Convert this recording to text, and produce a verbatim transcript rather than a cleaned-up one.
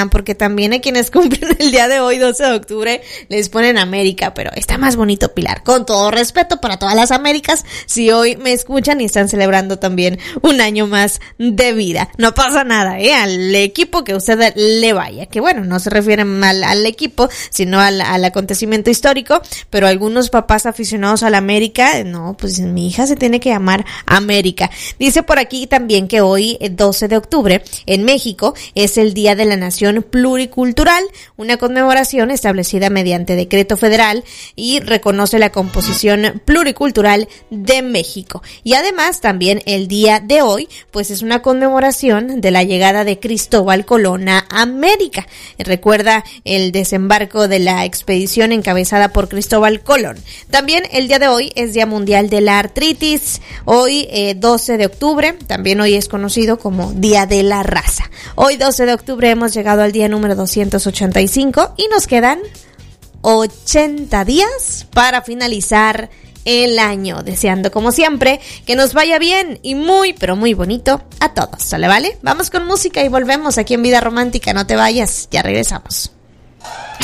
Ana, porque también hay quienes cumplen el día de hoy, doce de octubre, les ponen América, pero está más bonito Pilar. Con todo respeto para todas las Américas, si hoy me escuchan y están celebrando también un año más de vida. No pasa nada, ¿eh? Al equipo que usted le vaya, que bueno, no se refiere mal al equipo, sino al, al acontecimiento histórico, pero algunos papás aficionados a la América, no, pues mi hija se tiene que llamar América. Dice por aquí también que hoy, doce de octubre, en México, es el Día de la Nación Pluricultural, una conmemoración establecida mediante decreto federal y reconoce la composición pluricultural de México. Y además también el día de hoy, pues es una conmemoración de la llegada de Cristóbal Colón a América. Recuerda el desembarco de la expedición encabezada por Cristóbal Colón. También el día de hoy es Día Mundial de la Artritis. Hoy, eh, doce de octubre, también hoy es conocido como Día de la Raza. Hoy, doce de octubre, hemos llegado al día número doscientos ochenta y cinco y nos quedan ochenta días para finalizar el año, deseando como siempre que nos vaya bien y muy pero muy bonito a todos, ¿sale? ¿Vale? Vamos con música y volvemos aquí en Vida Romántica, no te vayas, ya regresamos.